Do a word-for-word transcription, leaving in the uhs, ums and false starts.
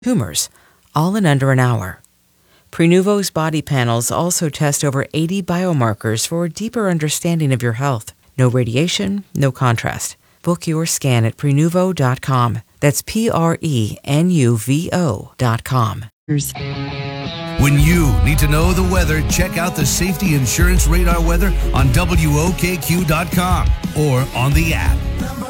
tumors, all in under an hour. Prenuvo's body panels also test over eighty biomarkers for a deeper understanding of your health. No radiation, no contrast. Book your scan at Prenuvo dot com. That's P R E N U V O dot com. When you need to know the weather, check out the Safety Insurance Radar weather on W O K Q dot com or on the app.